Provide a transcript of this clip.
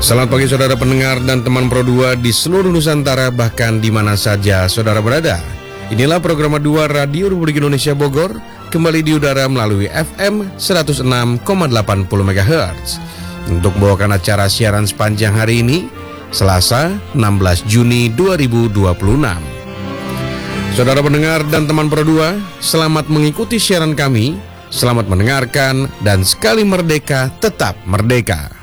Selamat pagi saudara pendengar dan teman Pro 2 di seluruh Nusantara, bahkan di mana saja saudara berada. Inilah program 2 Radio Republik Indonesia Bogor, kembali di udara melalui FM 106,80 MHz. Untuk membawakan acara siaran sepanjang hari ini, Selasa 16 Juni 2026. Saudara pendengar dan teman Pro 2, selamat mengikuti siaran kami, selamat mendengarkan, dan sekali merdeka, tetap merdeka.